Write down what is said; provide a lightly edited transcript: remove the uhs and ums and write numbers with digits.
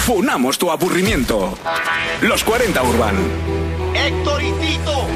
Funamos tu aburrimiento. Los 40 Urban. Héctor y Tito.